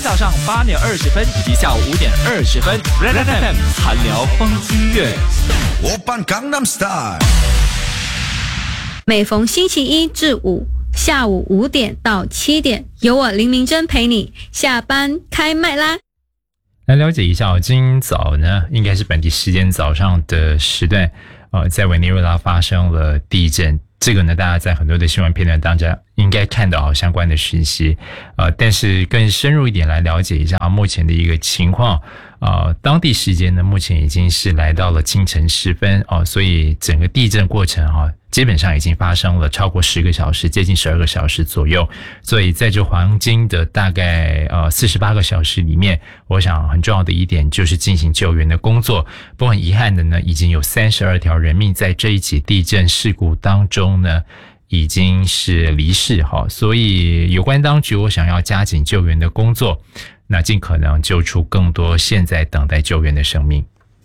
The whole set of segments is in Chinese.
早上8点20分以及下午5点20分 ，Red FM 韩聊风音乐。 오빤 강남스타일。 每逢星期一至五下午5点到7点，由我林明珍陪你下班开麦啦。 来了解一下今早呢，应该是本地时间早上的时段，在委内瑞拉发生了地震。这个呢，大家在很多的新闻片段当中应该看到相关的讯息，但是更深入一点来了解一下目前的一个情况。当地时间呢，目前已经是来到了清晨时分，所以整个地震过程基本上已经发生了超过10个小时，接近12个小时左右。所以在这黄金的大概48个小时里面，我想很重要的一点就是进行救援的工作。不过很遗憾的呢，已经有32条人命在这一起地震事故当中呢已经是离世，所以有关当局我想要加紧救援的工作，那尽可能救出更多现在等待救援的生命。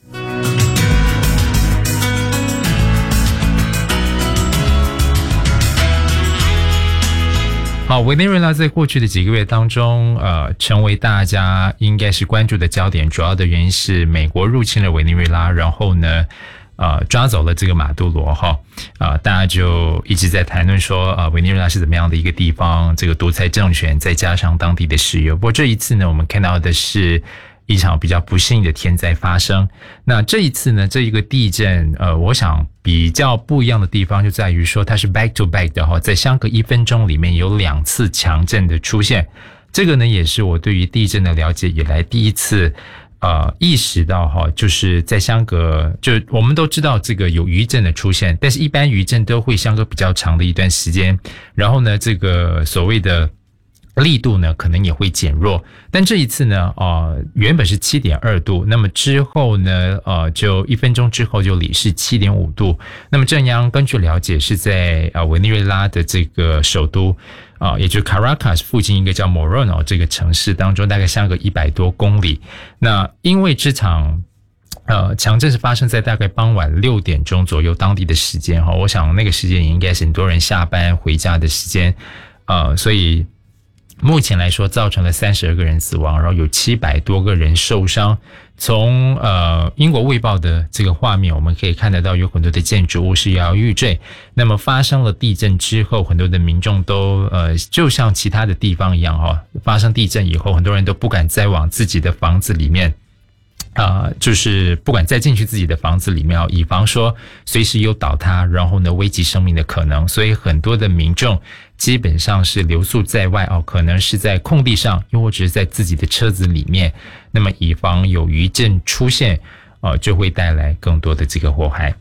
好，委内瑞拉在过去的几个月当中，成为大家应该是关注的焦点，主要的原因是美国入侵了委内瑞拉，然后呢抓走了这个马杜罗大家就一直在谈论说委内瑞拉是怎么样的一个地方，这个独裁政权再加上当地的石油。不过这一次呢，我们看到的是一场比较不幸的天灾发生。那这一次呢，这一个地震我想比较不一样的地方就在于说它是 back to back 的在相隔1分钟里面有2次强震的出现。这个呢也是我对于地震的了解以来第一次意识到就是在相隔，就我们都知道这个有余震的出现，但是一般余震都会相隔比较长的一段时间，然后呢这个所谓的力度呢可能也会减弱。但这一次呢原本是 7.2 度，那么之后呢就1分钟之后就是 7.5 度。那么震央根据了解是在委内瑞拉的这个首都也就是 Caracas 附近一个叫 Morón 这个城市当中，大概相隔100多公里。那因为这场强震是发生在大概傍晚6点钟左右当地的时间我想那个时间也应该是很多人下班回家的时间所以目前来说造成了32个人死亡，然后有700多个人受伤。从英国卫报的这个画面我们可以看得到有很多的建筑物是摇摇欲坠。那么发生了地震之后，很多的民众都就像其他的地方一样发生地震以后，很多人都不敢再往自己的房子里面就是不敢再进去自己的房子里面以防说随时有倒塌，然后呢危及生命的可能。所以很多的民众基本上是留宿在外可能是在空地上，又或者是在自己的车子里面，那么以防有余震出现就会带来更多的这个祸害。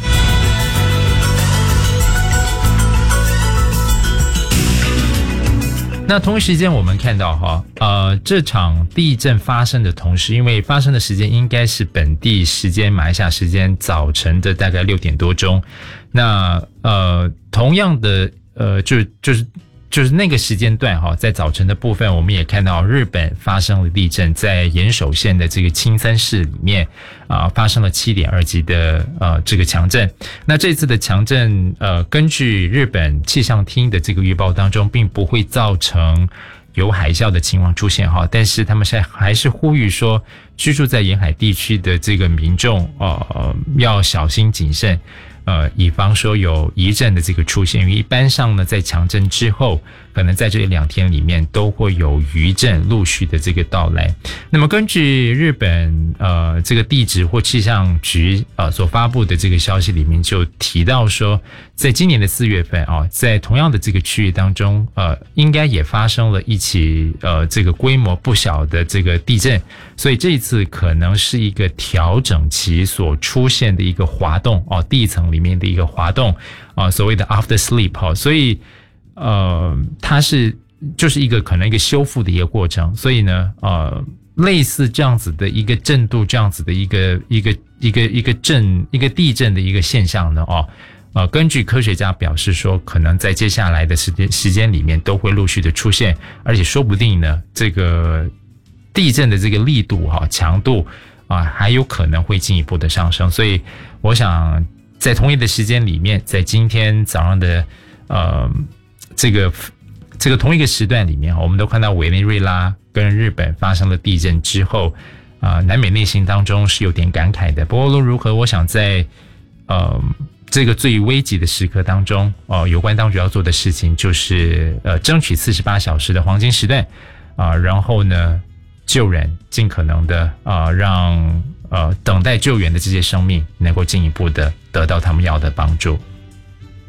那同一时间我们看到这场地震发生的同时，因为发生的时间应该是本地时间马来西亚时间早晨的大概6点多钟。那同样的就是那个时间段在早晨的部分我们也看到日本发生了地震，在岩手县的这个青森市里面发生了 7.2 级的这个强震。那这次的强震根据日本气象厅的这个预报当中并不会造成有海啸的情况出现但是他们现在还是呼吁说居住在沿海地区的这个民众要小心谨慎以防说有余震的这个出现。因为一般上呢在强震之后可能在这2天里面都会有余震陆续的这个到来。那么根据日本这个地质或气象局所发布的这个消息里面就提到说，在今年的4月份在同样的这个区域当中应该也发生了一起这个规模不小的这个地震，所以这一次可能是一个调整期所出现的一个滑动地层里面的一个滑动所谓的 after sleep 所以它就是一个可能一个修复的一个过程。所以呢类似这样子的一个震度，这样子的一个地震的一个现象呢根据科学家表示说，可能在接下来的时间里面都会陆续的出现，而且说不定呢这个地震的这个力度强度还有可能会进一步的上升。所以我想在同一的时间里面，在今天早上的这这个同一个时段里面，我们都看到委内瑞拉跟日本发生了地震之后，南美内心当中是有点感慨的。不过无论如何，我想在这个最危急的时刻当中，有关当局要做的事情就是争取48小时的黄金时段然后呢救人，尽可能的让等待救援的这些生命能够进一步的得到他们要的帮助。